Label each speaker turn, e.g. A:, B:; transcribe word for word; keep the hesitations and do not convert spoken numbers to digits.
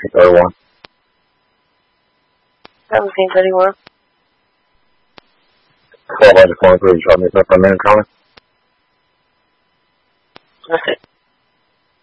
A: thirty-one.
B: seventeen thirty-one.
A: twelve hundred twenty-three, you shot me up for a minute, Connie?
B: That's it.